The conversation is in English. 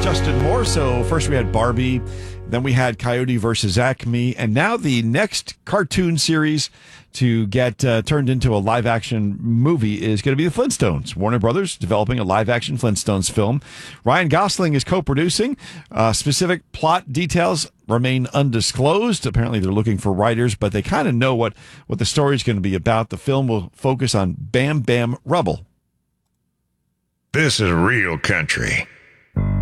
Justin Moore. So first we had Barbie, then we had Coyote versus Acme, and now the next cartoon series to get turned into a live-action movie is going to be the Flintstones. Warner Brothers developing a live-action Flintstones film. Ryan Gosling is co-producing. Specific plot details remain undisclosed. Apparently they're looking for writers, but they kind of know what the story is going to be about. The film will focus on Bam Bam Rubble. This is real country.